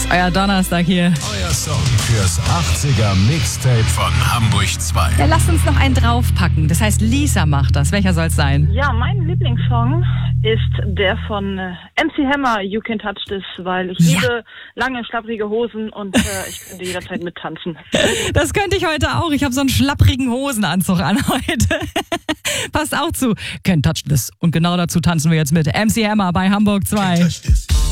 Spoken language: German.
Ist euer Donnerstag hier. Euer Song fürs 80er Mixtape von Hamburg 2. Ja, lasst uns noch einen draufpacken. Das heißt, Lisa macht das. Welcher soll's sein? Ja, mein Lieblingssong ist der von MC Hammer, You Can Touch This, weil ich liebe lange, schlapprige Hosen und ich könnte jederzeit mittanzen. Das könnte ich heute auch. Ich habe so einen schlapprigen Hosenanzug an heute. Passt auch zu Can Touch This. Und genau dazu tanzen wir jetzt mit MC Hammer bei Hamburg 2.